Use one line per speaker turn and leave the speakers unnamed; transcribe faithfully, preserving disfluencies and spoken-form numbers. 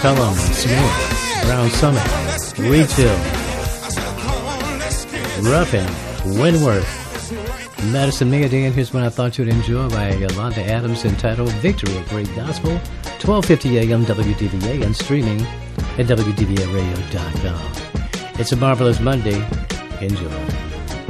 Pelham, Smith, Brown Summit, Reedville, Ruffin, Wentworth, Madison Mega. And here's one I thought you'd enjoy by Yolanda Adams entitled Victory, a Great Gospel, twelve fifty A M W D V A and streaming at W D V A radio dot com. It's a marvelous Monday. Enjoy.